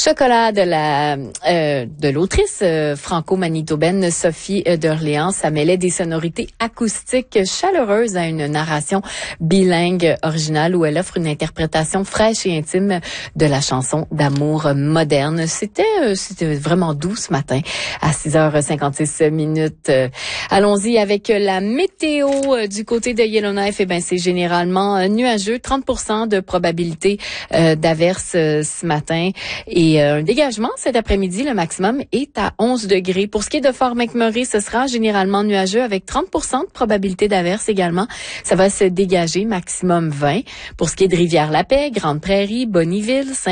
Chocolat de l'autrice franco-manitobaine Sophie d'Orléans, ça mêlait des sonorités acoustiques chaleureuses à une narration bilingue originale où elle offre une interprétation fraîche et intime de la chanson d'amour moderne. C'était vraiment doux ce matin à 6h56. Allons-y avec la météo du côté de Yellowknife. Eh ben, c'est généralement nuageux, 30% de probabilité d'averse ce matin et un dégagement cet après-midi. Le maximum est à 11 degrés. Pour ce qui est de Fort McMurray, ce sera généralement nuageux avec 30% de probabilité d'averse également. Ça va se dégager, maximum 20. Pour ce qui est de Rivière-la-Paix, Grande-Prairie, Bonnyville,